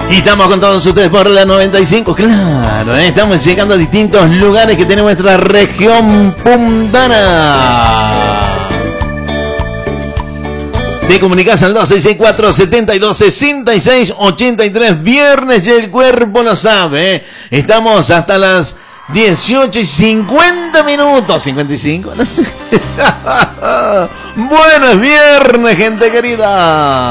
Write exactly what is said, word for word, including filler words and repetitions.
Y estamos con todos ustedes por la noventa y cinco, claro, ¿eh? Estamos llegando a distintos lugares que tenemos nuestra región puntana. Te comunicas al dos seis seis cuatro, siete dos, seis seis ocho tres, viernes y el cuerpo lo sabe, ¿eh? Estamos hasta las dieciocho y cincuenta minutos, cincuenta y cinco, no sé. Bueno, es viernes, gente querida.